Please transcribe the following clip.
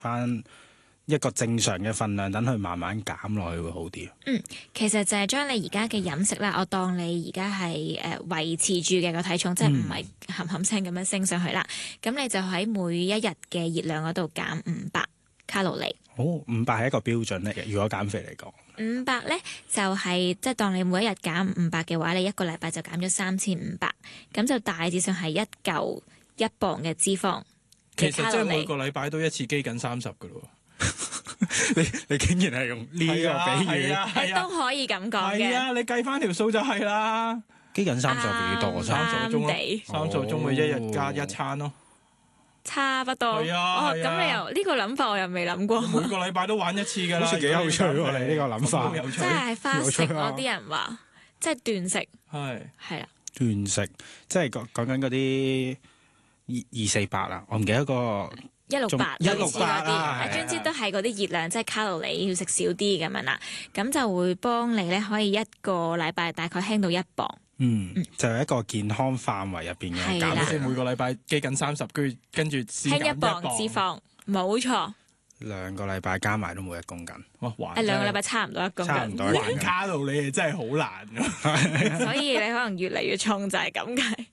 翻一個正常嘅份量，等佢慢慢減落去會好啲。 其實就係將你而家嘅飲食啦，我當你而家係維持住嘅個體重，即係唔係冚冚聲咁樣升上去啦。咁你就喺每一日嘅熱量嗰度減500卡路里。 好，500係一個標準嚟嘅。如果減肥嚟講 ，500咧就係即係當你每一日減500嘅話，你一個禮拜就減咗3500，咁就大致上係一嚿1磅嘅脂肪。 其實即係每個禮拜都一次飢饉30噶咯。 你竟然係用呢個比喻， 都可以咁講嘅。 係啊，你計翻條數就係啦。 飢饉30幾多？30 個鐘咯，30個鐘咪一日加一餐咯。 差不多。係啊。咁你又呢個諗法我又未諗過。 每個禮拜都玩一次㗎啦。 好似幾有趣喎！你呢個諗法， 即係花食嗰啲人話，即係斷食。係啦。 斷食即係講緊嗰啲248啦，我唔記得個。 168 嗰啲， 總之都係嗰啲熱量，即係卡路里要食少啲咁樣啦，咁就會幫你咧可以一個禮拜大概輕到1磅。 就係一個健康範圍入邊嘅減肥。 每個禮拜飢饉30，跟住先輕1磅脂肪，冇錯。 2個禮拜加埋都冇1公斤。 哇 ！2個禮拜差唔多1公斤。 差唔多。 還卡路里真係好難㗎。 所以你可能越嚟越重就係咁解。